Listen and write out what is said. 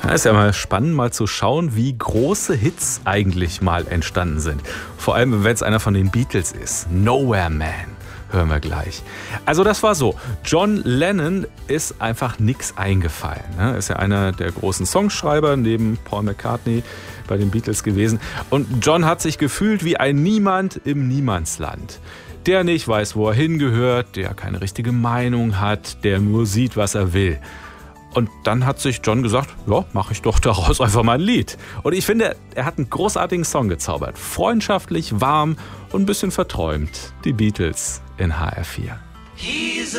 Ja, ist ja mal spannend, mal zu schauen, wie große Hits eigentlich mal entstanden sind. Vor allem, wenn es einer von den Beatles ist. Nowhere Man. Hören wir gleich. Also das war so. John Lennon ist einfach nichts eingefallen. Er ist ja einer der großen Songschreiber neben Paul McCartney bei den Beatles gewesen. Und John hat sich gefühlt wie ein Niemand im Niemandsland. Der nicht weiß, wo er hingehört, der keine richtige Meinung hat, der nur sieht, was er will. Und dann hat sich John gesagt, ja, mache ich doch daraus einfach mal ein Lied. Und ich finde, er hat einen großartigen Song gezaubert. Freundschaftlich, warm und ein bisschen verträumt. Die Beatles in HR4.